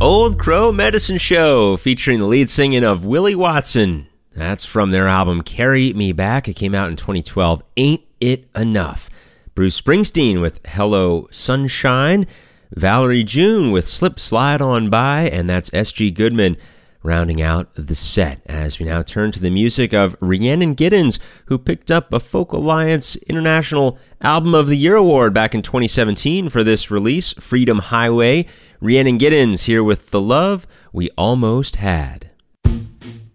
Old Crow Medicine Show, featuring the lead singing of Willie Watson. That's from their album Carry Me Back. It came out in 2012. Ain't It Enough? Bruce Springsteen with Hello Sunshine. Valerie June with Slip Slide On By. And that's S.G. Goodman rounding out the set, as we now turn to the music of Rhiannon Giddens, who picked up a Folk Alliance International Album of the Year award back in 2017 for this release, Freedom Highway. Rhiannon Giddens here with The Love We Almost Had.